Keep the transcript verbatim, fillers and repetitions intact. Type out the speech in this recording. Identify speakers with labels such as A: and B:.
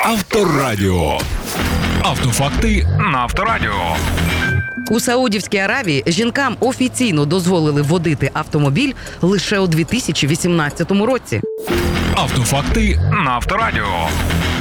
A: Авторадіо. Автофакти на Авторадіо.
B: У Саудівській Аравії жінкам офіційно дозволили водити автомобіль лише у дві тисячі вісімнадцятому році.
A: Автофакти на Авторадіо.